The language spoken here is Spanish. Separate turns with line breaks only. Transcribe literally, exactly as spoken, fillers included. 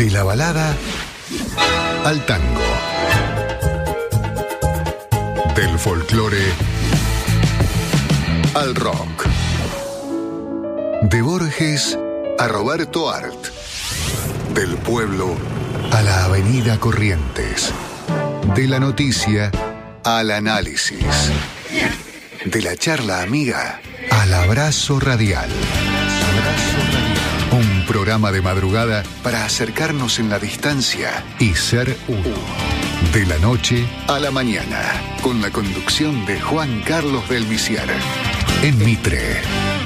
De la balada al tango. Del folclore al rock. De Borges a Roberto Art. Del pueblo a la avenida Corrientes. De la noticia al análisis. De la charla amiga al abrazo radial. Un programa de madrugada para acercarnos en la distancia y ser uno. De la noche a la mañana, con la conducción de Juan Carlos del Visier. En Mitre.